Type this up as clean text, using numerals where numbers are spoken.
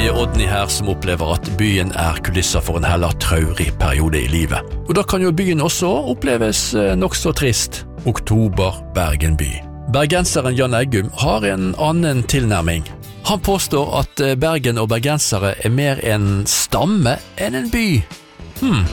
Odny her som opplever at byen kulisser for en heller traurig periode i livet. Og da kan jo byen også oppleves nok så trist. Oktober, Bergen by. Bergenseren Jan Eggum har en annen tilnærming. Han påstår at Bergen og bergensere mer en stamme enn en by.